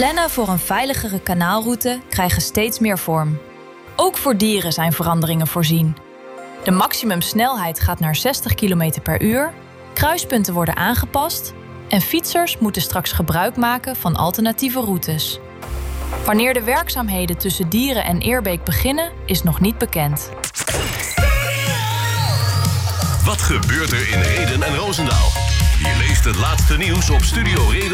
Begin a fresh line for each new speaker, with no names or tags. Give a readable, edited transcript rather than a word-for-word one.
Plannen voor een veiligere kanaalroute krijgen steeds meer vorm. Ook voor dieren zijn veranderingen voorzien. De maximumsnelheid gaat naar 60 km per uur, kruispunten worden aangepast en fietsers moeten straks gebruik maken van alternatieve routes. Wanneer de werkzaamheden tussen Dieren en Eerbeek beginnen, is nog niet bekend.
Wat gebeurt er in Rheden en Roosendaal? Je leest het laatste nieuws op Studio Reden.